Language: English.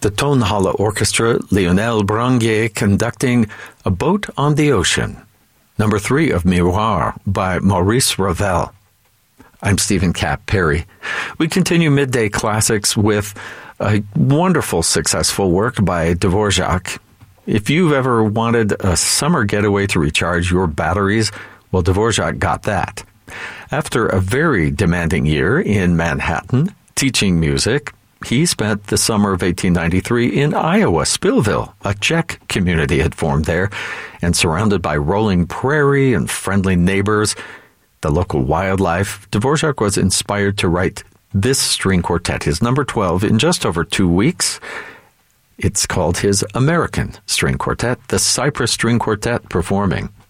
The Tonhalle Orchestra, Lionel Branguet conducting A Boat on the Ocean. Number 3 of Miroir by Maurice Ravel. I'm Stephen Cap Perry. We continue Midday Classics with a wonderful, successful work by Dvorak. If you've ever wanted a summer getaway to recharge your batteries, well, Dvorak got that. After a very demanding year in Manhattan, teaching music, he spent the summer of 1893 in Iowa, Spillville. A Czech community had formed there, and surrounded by rolling prairie and friendly neighbors, the local wildlife, Dvorak was inspired to write this string quartet, his number 12, in just over 2 weeks. It's called his American String Quartet, the Cypress String Quartet performing